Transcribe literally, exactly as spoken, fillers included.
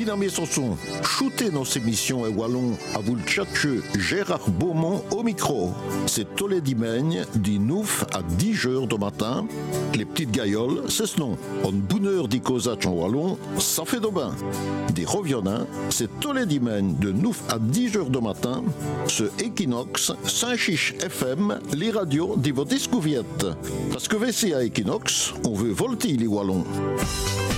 Binamé Sanson, shootez nos émissions et wallon à vous le tchatcheux Gérard Beaumont au micro. C'est tous les dimanches, du neuf à dix heures du matin. Les petites gailloles, c'est ce nom. En bonne heure d'y causer en wallon, ça fait de bain. Des reviennants, c'est tous les dimanches de neuf à dix heures du matin. Ce Equinox, Saint-Chiche F M, les radios de votre discouviette. Parce que V C à Equinox, on veut volter les wallons.